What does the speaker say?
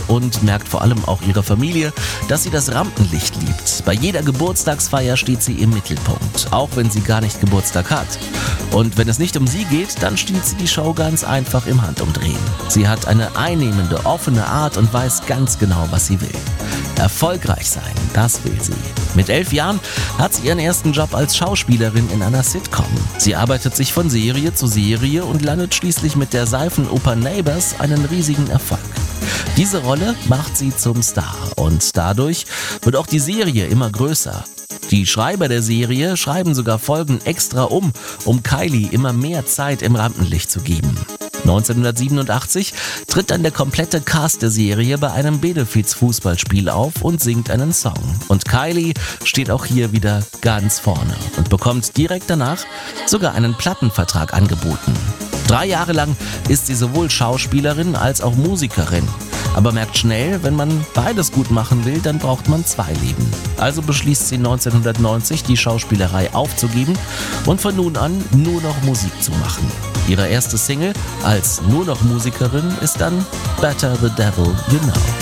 und merkt vor allem auch ihrer Familie, dass sie das Rampenlicht liebt. Bei jeder Geburtstagsfeier steht sie im Mittelpunkt, auch wenn sie gar nicht Geburtstag hat. Und wenn es nicht um sie geht, dann stiehlt sie die Show ganz einfach im Handumdrehen. Sie hat eine einnehmende, offene Art und weiß ganz genau, was sie will. Erfolgreich sein, das will sie. Mit 11 Jahren hat sie ihren ersten Job als Schauspielerin in einer Sitcom. Sie arbeitet sich von Serie zu Serie und landet schließlich mit der Seifenoper Neighbours einen riesigen Erfolg. Diese Rolle macht sie zum Star und dadurch wird auch die Serie immer größer. Die Schreiber der Serie schreiben sogar Folgen extra um Kylie immer mehr Zeit im Rampenlicht zu geben. 1987 tritt dann der komplette Cast der Serie bei einem Benefiz-Fußballspiel auf und singt einen Song. Und Kylie steht auch hier wieder ganz vorne und bekommt direkt danach sogar einen Plattenvertrag angeboten. 3 Jahre lang ist sie sowohl Schauspielerin als auch Musikerin. Aber merkt schnell, wenn man beides gut machen will, dann braucht man 2 Leben. Also beschließt sie 1990, die Schauspielerei aufzugeben und von nun an nur noch Musik zu machen. Ihre erste Single als nur noch Musikerin ist dann Better the Devil You Know.